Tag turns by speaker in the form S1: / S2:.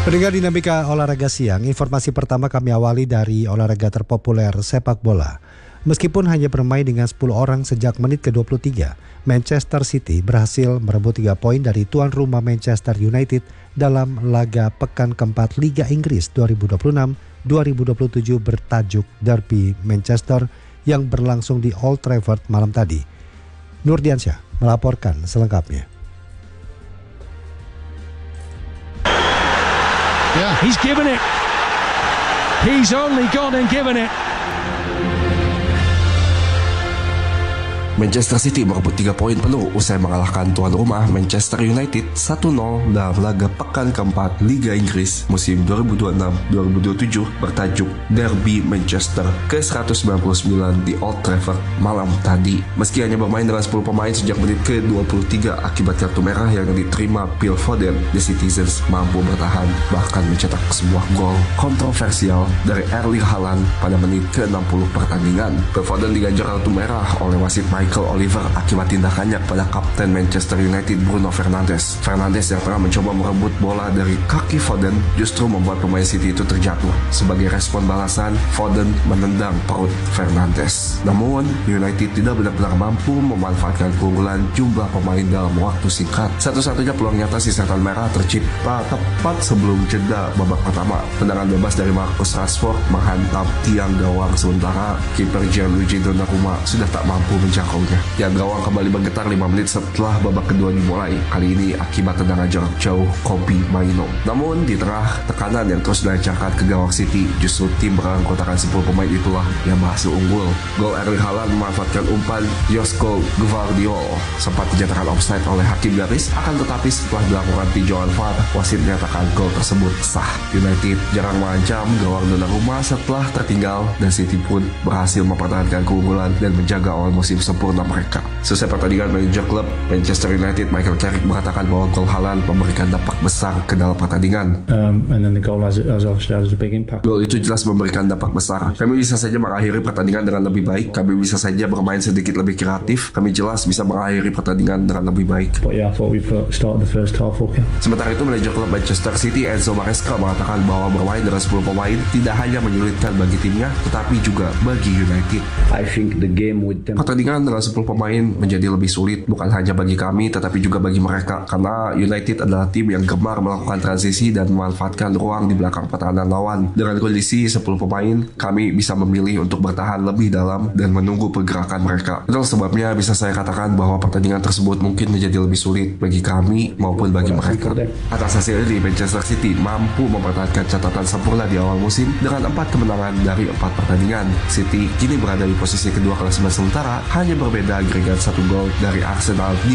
S1: Pendengar dinamika olahraga siang, informasi pertama kami awali dari olahraga terpopuler sepak bola. Meskipun hanya bermain dengan 10 orang sejak menit ke-23, Manchester City berhasil merebut 3 poin dari tuan rumah Manchester United dalam laga pekan keempat Liga Inggris 2026-2027 bertajuk Derby Manchester yang berlangsung di Old Trafford malam tadi. Nurdiansyah melaporkan selengkapnya.
S2: Yeah, he's given it. He's only gone and given it.
S3: Manchester City merebut 3 poin penuh usai mengalahkan tuan rumah Manchester United 1-0 dalam laga pekan keempat Liga Inggris musim 2026-2027 bertajuk Derby Manchester ke-199 di Old Trafford malam tadi. Meski hanya bermain dengan 10 pemain sejak menit ke-23 akibat kartu merah yang diterima Phil Foden, The Citizens mampu bertahan bahkan mencetak sebuah gol kontroversial dari Erling Haaland pada menit ke-60 pertandingan. Phil Foden diganjar kartu merah oleh wasit Michael Oliver akibat tindakannya pada kapten Manchester United Bruno Fernandes. Fernandes yang tengah mencoba merebut bola dari kaki Foden justru membuat pemain City itu terjatuh. Sebagai respon balasan, Foden menendang perut Fernandes. Namun, United tidak benar-benar mampu memanfaatkan keunggulan jumlah pemain dalam waktu singkat. Satu-satunya peluang nyata si setan merah tercipta tepat sebelum jeda babak pertama. Tendangan bebas dari Marcus Rashford menghantam tiang gawang sementara kiper Gianluigi Donnarumma sudah tak mampu menjangkau. Tiang gawang kembali bergetar 5 menit setelah babak kedua dimulai. Kali ini akibat tendangan jarak jauh Kobbie Mainoo. Namun di tengah tekanan yang terus dilancarkan ke gawang City, justru tim beranggotakan 10 pemain itulah yang berhasil unggul. Gol Erling Haaland memanfaatkan umpan Josko Gvardiol sempat dinyatakan offside oleh hakim garis, akan tetapi setelah dilakukan tinjauan VAR, wasit menyatakan gol tersebut sah. United jarang mengancam gawang Donnarumma setelah tertinggal dan City pun berhasil mempertahankan keunggulan dan menjaga awal musim sempurna mereka. Selesai pertandingan, manajer klub Manchester United Michael Carrick mengatakan bahwa gol Haaland memberikan dampak besar ke dalam pertandingan. Gol itu jelas memberikan dampak besar. Kami bisa saja mengakhiri pertandingan dengan lebih baik. Kami bisa saja bermain sedikit lebih kreatif. Kami jelas bisa mengakhiri pertandingan dengan lebih baik. Sementara itu, manajer klub Manchester City Enzo Maresca mengatakan bahwa bermain dengan 10 pemain tidak hanya menyulitkan bagi timnya, tetapi juga bagi United. Pertandingan dengan 10 pemain menjadi lebih sulit bukan hanya bagi kami tetapi juga bagi mereka, karena United adalah tim yang gemar melakukan transisi dan memanfaatkan ruang di belakang pertahanan lawan. Dengan kondisi 10 pemain, kami bisa memilih untuk bertahan lebih dalam dan menunggu pergerakan mereka. Itulah sebabnya bisa saya katakan bahwa pertandingan tersebut mungkin menjadi lebih sulit bagi kami maupun bagi mereka. Atas hasil ini, Manchester City mampu mempertahankan catatan sempurna di awal musim dengan 4 kemenangan dari 4 pertandingan. City kini berada di posisi kedua klasemen sementara, hanya berbeda agregat 1 gol dari Arsenal